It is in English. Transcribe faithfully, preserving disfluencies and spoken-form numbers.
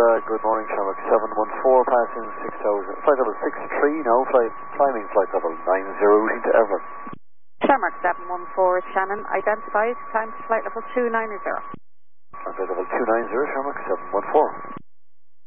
uh, good morning, Shamrock seven one four, passing six thousand, flight level six three now, flight, climbing flight level nine zero, routing to Everett. Shamrock seven one four, Shannon, identified, climb to flight level two nine zero. Flight level two nine zero, Shamrock seven one four.